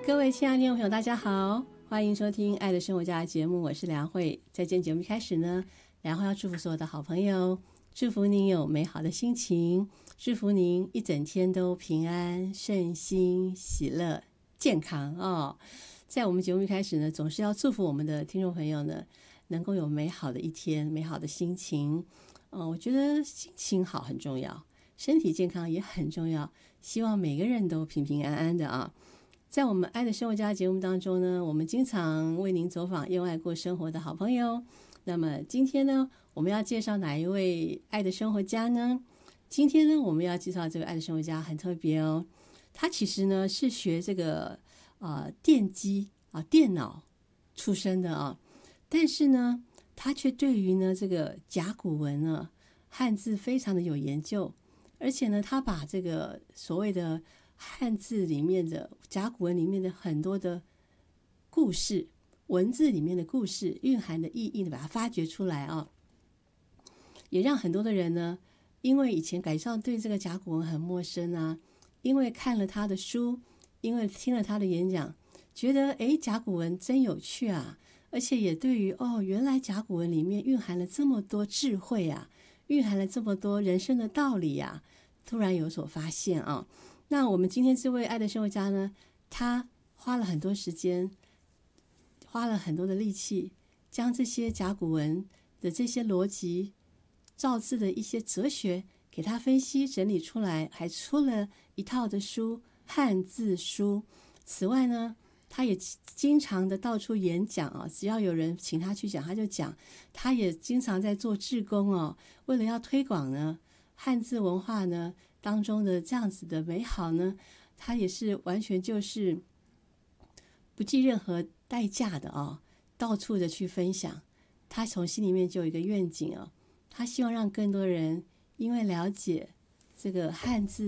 各位亲爱的听众朋友大家好，欢迎收听爱的生活家的节目，我是梁慧。在今天节目一开始呢，梁慧要祝福所有的好朋友，祝福您有美好的心情，祝福您一整天都平安顺心喜乐健康哦。在我们节目一开始呢，总是要祝福我们的听众朋友呢能够有美好的一天，美好的心情。我觉得心情好很重要，身体健康也很重要，希望每个人都平平安安的啊。在我们爱的生活家节目当中呢，我们经常为您走访用爱过生活的好朋友。那么今天呢，我们要介绍哪一位爱的生活家呢？今天呢，我们要介绍这位爱的生活家很特别哦。他其实呢是学这个电机电脑出身的啊，但是呢，他却对于呢这个甲骨文呢汉字非常的有研究，而且呢，他把这个所谓的汉字里面的甲骨文里面的很多的故事，文字里面的故事蕴含的意义呢，把它发掘出来啊，也让很多的人呢，因为以前感上对这个甲骨文很陌生啊，因为看了他的书，因为听了他的演讲，觉得甲骨文真有趣啊，而且也对于原来甲骨文里面蕴含了这么多智慧啊，蕴含了这么多人生的道理啊，突然有所发现啊。那我们今天这位爱的生活家呢，他花了很多时间，花了很多的力气，将这些甲骨文的这些逻辑、造字的一些哲学给他分析整理出来，还出了一套的书，汉字书。此外呢，他也经常的到处演讲啊，只要有人请他去讲，他就讲。他也经常在做志工哦，为了要推广呢汉字文化呢当中的这样子的美好呢，他也是完全就是不计任何代价的哦，到处的去分享。他从心里面就有一个愿景哦，他希望让更多人因为了解这个汉字